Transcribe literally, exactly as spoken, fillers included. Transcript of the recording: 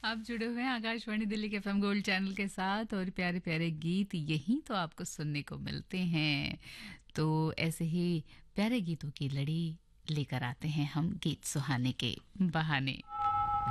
आप जुड़े हुए हैं आकाशवाणी दिल्ली के एफएम गोल्ड चैनल के साथ और प्यारे प्यारे गीत यहीं तो आपको सुनने को मिलते हैं। तो ऐसे ही प्यारे गीतों की लड़ी लेकर आते हैं हम गीत सुहाने के बहाने।